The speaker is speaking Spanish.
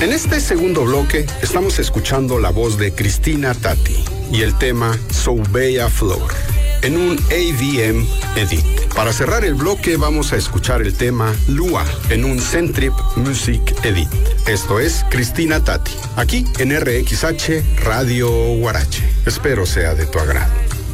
En este segundo bloque estamos escuchando la voz de Cristina Tati y el tema So Bella Flor en un AVM Edit. Para cerrar el bloque vamos a escuchar el tema Lua en un Centrip Music Edit. Esto es Cristina Tati, aquí en RXH Radio Huarache. Espero sea de tu agrado.